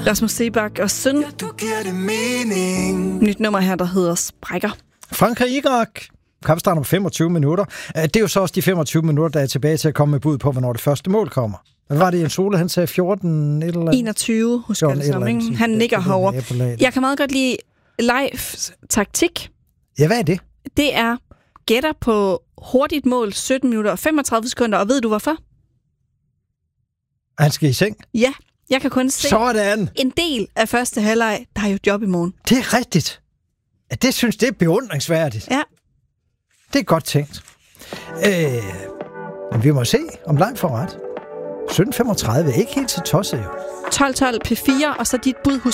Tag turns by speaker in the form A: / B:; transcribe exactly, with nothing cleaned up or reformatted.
A: Rasmus Seebach og Søn.
B: Ja, du giver det mening.
A: Nyt nummer her, der hedder Sprækker.
C: Frankrig-Irak. Kamp starter om femogtyve minutter. Det er jo så også de femogtyve minutter, der er tilbage til at komme med bud på, hvornår det første mål kommer. Hvad var det, Jens Ole, han sagde fjorten et eller andet?
A: enogtyve, husker jeg det som, ikke? Han nikker herovre. Jeg kan meget godt lide live taktik.
C: Ja, hvad er det?
A: Det er gætter på hurtigt mål, sytten minutter og femogtredive sekunder, og ved du hvorfor?
C: Han skal i seng?
A: Ja, jeg kan kun se
C: Sådan.
A: En del af første halvleg, der har jo job i morgen.
C: Det er rigtigt. Det synes det er beundringsværdigt.
A: Ja.
C: Det er godt tænkt. Øh, men vi må se, om Leif får ret. sytten femogtredive er ikke helt til tosset, jo.
A: tolv tolv P fire, og så dit bud, husk